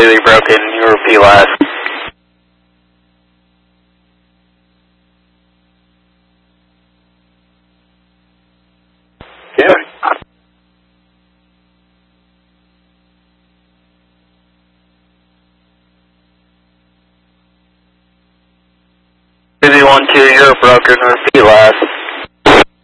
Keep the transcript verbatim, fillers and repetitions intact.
completely broken. You repeat last. Yeah. Busy one two, you're broken. Repeat last.